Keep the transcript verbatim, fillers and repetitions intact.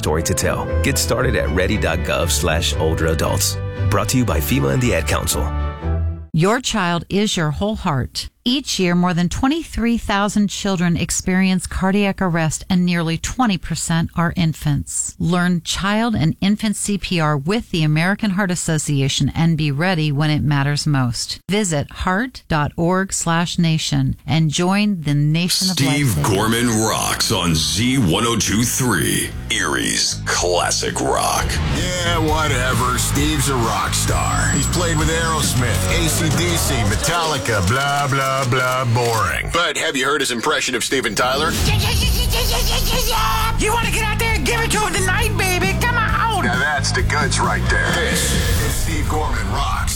story to tell. Get started at ready.gov slash older adults. Brought to you by FEMA and the Ad Council. Your child is your whole heart. Each year, more than twenty-three thousand children experience cardiac arrest, and nearly twenty percent are infants. Learn child and infant C P R with the American Heart Association and be ready when it matters most. Visit heart.org slash nation and join the nation of life. Steve Gorman rocks on Z one oh two point three, Erie's classic rock. Yeah, whatever. Steve's a rock star. He's played with Aerosmith, A C D C, Metallica, blah, blah. Blah, boring. But have you heard his impression of Steven Tyler? You want to get out there and give it to him tonight, baby? Come on. Now that's the goods right there. This is Steve Gorman Rocks.